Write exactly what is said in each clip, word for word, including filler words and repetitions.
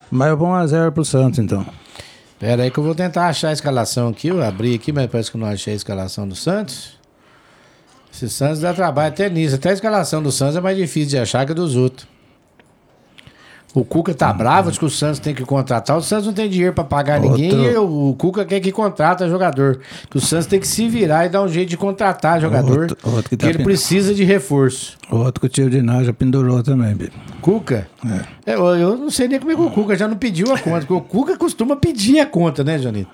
Mas um a zero pro Santos, então. Pera aí que eu vou tentar achar a escalação aqui. Eu abri aqui, mas parece que eu não achei a escalação do Santos. Esse Santos dá trabalho até nisso. Até a escalação do Santos é mais difícil de achar que a dos outros. O Cuca tá bravo de que o Santos tem que contratar. O Santos não tem dinheiro pra pagar Outro... ninguém e o Cuca quer que contrata jogador. Que o Santos tem que se virar e dar um jeito de contratar jogador. Outro, outro que, tá que ele pin... precisa de reforço. O outro que o tio de nós já pendurou também, Bibi. Cuca? É. Eu, eu não sei nem como é que o Cuca já não pediu a conta. Porque o Cuca costuma pedir a conta, né, Jonito?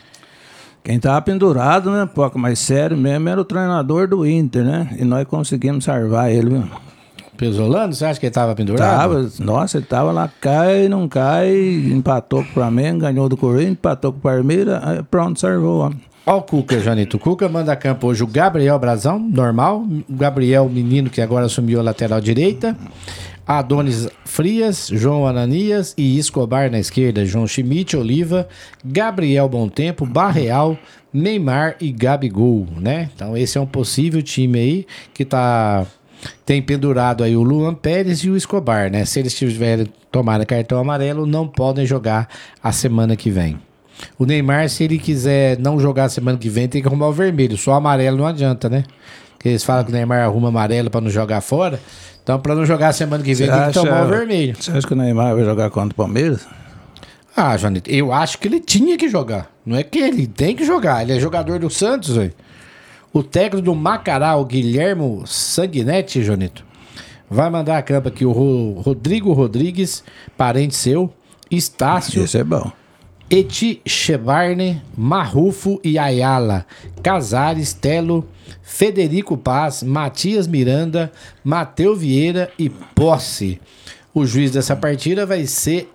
Quem tava pendurado, né, pouco mais sério mesmo, era o treinador do Inter, né? E nós conseguimos salvar ele, viu? Pesolano, você acha que ele tava pendurado? Tava, nossa, ele tava lá, cai, não cai, empatou com o Flamengo, ganhou do Corinthians, empatou com o Palmeiras, pronto, salvou. Olha o Cuca, Janito. O Cuca manda a campo hoje o Gabriel Brazão, normal. O Gabriel, menino que agora assumiu a lateral direita. Adonis Frias, João Ananias e Escobar na esquerda. João Schmidt, Oliva, Gabriel Bontempo, Barreal, Neymar e Gabigol, né? Então esse é um possível time aí que tá... Tem pendurado aí o Luan Pérez e o Escobar, né? Se eles tiverem tomado cartão amarelo, não podem jogar a semana que vem. O Neymar, se ele quiser não jogar a semana que vem, tem que arrumar o vermelho. Só amarelo não adianta, né? Porque eles falam que o Neymar arruma amarelo pra não jogar fora. Então, pra não jogar a semana que vem, Cê tem acha, que tomar o vermelho. Você acha que o Neymar vai jogar contra o Palmeiras? Ah, Janito, eu acho que ele tinha que jogar. Não é que ele tem que jogar. Ele é jogador do Santos, velho. O técnico do Macará, o Guilhermo Sanguinetti, Jonito, vai mandar a campo aqui o Rodrigo Rodrigues, parente seu, Estácio, esse é bom. Eti Chebarne, Marrufo e Ayala, Casares, Telo, Federico Paz, Matias Miranda, Mateu Vieira e Posse. O juiz dessa partida vai ser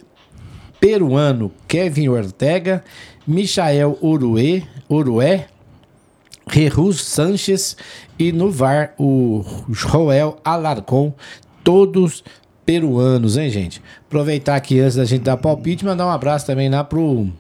peruano Kevin Ortega, Michael Orué, Orué, Jesus Sanches e no V A R o Joel Alarcon, todos peruanos, hein, gente? Aproveitar aqui antes da gente dar palpite, mandar um abraço também lá pro...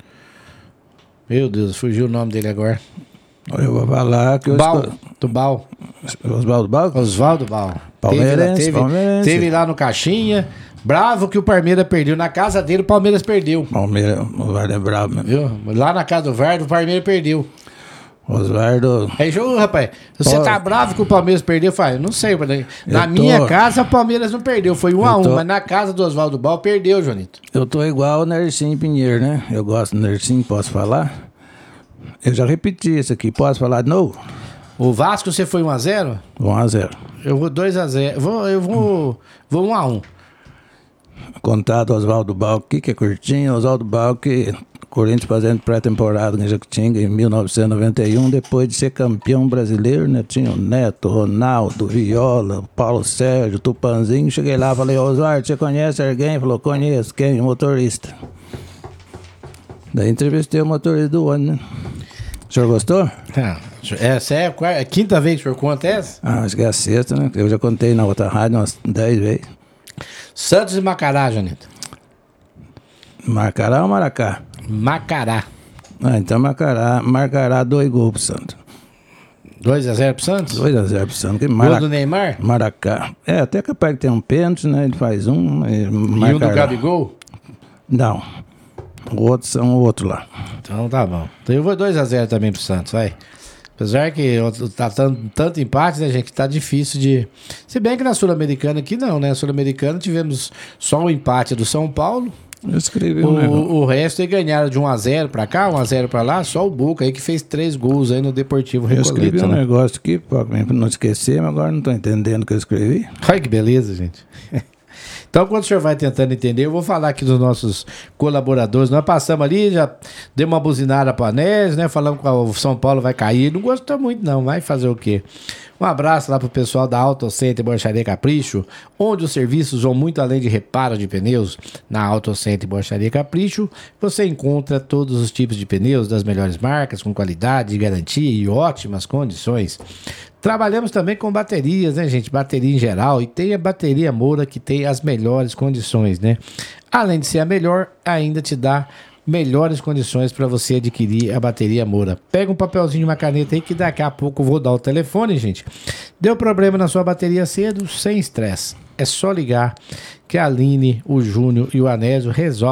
Meu Deus, fugiu o nome dele agora. Eu vou falar que eu Bal, estou... do Bal. Oswaldo Bal? Oswaldo Bal. Palmeirense, teve, lá, teve, Palmeirense. teve lá no Caixinha, bravo que o Palmeiras perdeu. Na casa dele, o Palmeiras perdeu. Palmeiras, o V A R é bravo mesmo. Viu? Lá na casa do V A R, o Palmeiras perdeu. Osvaldo. Aí, João, rapaz, você Pô. tá bravo que o Palmeiras perdeu? Eu falei, não sei, mas na Eu minha tô- casa o Palmeiras não perdeu, foi um a um, tô- mas na casa do Oswaldo Bal perdeu, Jonito. Eu tô igual o Nercinho Pinheiro, né? Eu gosto do Nercinho, posso falar? Eu já repeti isso aqui, posso falar de novo? O Vasco, você foi um a zero? um a zero. Eu vou dois a zero. Vou, eu vou, vou um a um. Contato Oswaldo Bal aqui, que é curtinho. Oswaldo Bal, que Corinthians fazendo pré-temporada em Jacutinga em mil novecentos e noventa e um, depois de ser campeão brasileiro, né? Tinha o Neto, Ronaldo, Viola, Paulo Sérgio, Tupanzinho. Cheguei lá, falei, Oswaldo, você conhece alguém? Falou, conheço. Quem? O motorista. Daí entrevistei o motorista do ônibus, né? O senhor gostou? Ah, essa é a, quarta, a quinta vez que o senhor conta essa? Ah, acho que é a sexta, né? Eu já contei na outra rádio umas dez vezes. Santos e Macará, Jonito. Marcará ou Maracá? Macará. Ah, então Marcará, marcará dois gols pro Santos. dois a zero pro Santos? dois a zero pro Santos. Que Gol Marac... do Neymar? Maracá. É, até capaz que tem um pênalti, né? Ele faz um. E, E um do Marcará. Gabigol? Não. O outro são o outro lá. Então tá bom. Então eu vou dois a zero também pro Santos, vai. Apesar que tá tanto, tanto empate, né, gente, que tá difícil de... Se bem que na Sul-Americana aqui não, né? Na Sul-Americana tivemos só o empate do São Paulo. Eu escrevi O, um negócio. o resto aí ganharam de um a zero pra cá, um a zero pra lá. Só o Boca aí que fez três gols aí no Deportivo Eu escrevi Recoleta, um né? negócio aqui, pra não esquecer, mas agora não tô entendendo o que eu escrevi. Olha que beleza, gente. Então, quando o senhor vai tentando entender, eu vou falar aqui dos nossos colaboradores. Nós passamos ali, já deu uma buzinada para a Anésio, né? Falamos que o São Paulo vai cair. Não gostou muito, não. Vai fazer o quê? Um abraço lá pro pessoal da Auto Center Borracharia Capricho, onde os serviços vão muito além de reparo de pneus. Na Auto Center Borracharia Capricho, você encontra todos os tipos de pneus das melhores marcas, com qualidade, garantia e ótimas condições. Trabalhamos também com baterias, né, gente? Bateria em geral. E tem a bateria Moura, que tem as melhores condições, né? Além de ser a melhor, ainda te dá melhores condições para você adquirir a bateria Moura. Pega um papelzinho e uma caneta aí que daqui a pouco eu vou dar o telefone, gente. Deu problema na sua bateria cedo? Sem estresse. É só ligar que a Aline, o Júnior e o Anésio resolvem.